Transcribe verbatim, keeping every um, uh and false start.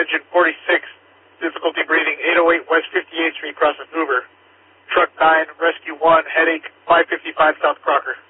engine forty-six, difficulty breathing eight oh eight West fifty-eighth Street, crossing Hoover. Truck nine, Rescue one, headache five fifty-five South Crocker.